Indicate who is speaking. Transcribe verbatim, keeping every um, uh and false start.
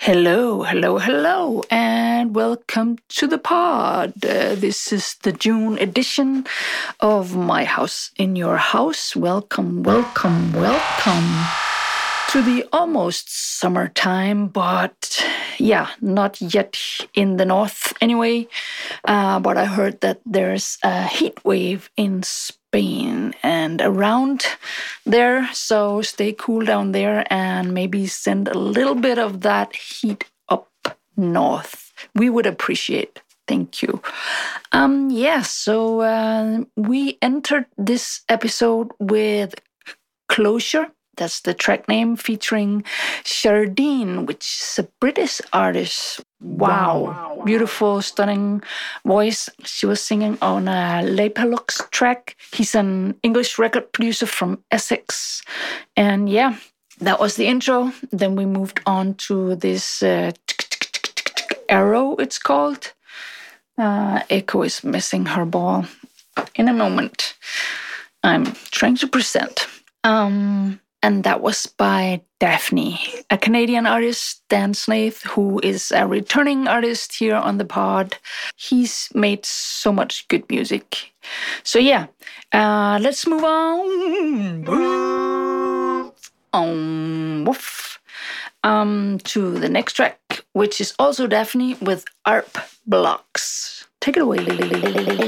Speaker 1: Hello, hello, hello, and welcome to the pod. Uh, this is the June edition of My House in Your House. Welcome, welcome, welcome to the almost summertime, but yeah, not yet in the north anyway. Uh, but I heard that there's a heat wave in Spain and around there, so stay cool down there and maybe send a little bit of that heat up north. We would appreciate. Thank you. Um, yeah, so uh, we entered this episode with Closure. That's the track name, featuring Shardine, which is a British artist. Wow. wow. Beautiful, stunning voice. She was singing on a Lepalux track. He's an English record producer from Essex. And yeah, that was the intro. Then we moved on to this uh, Arrow, it's called. Uh, Echo is missing her ball. In a moment, I'm trying to present. Um... And that was by Daphne, a Canadian artist, Dan Snaith, who is a returning artist here on the pod. He's made so much good music. So yeah, uh, let's move on. Um, woof. Um, to the next track, which is also Daphne with A R P Blocks. Take it away.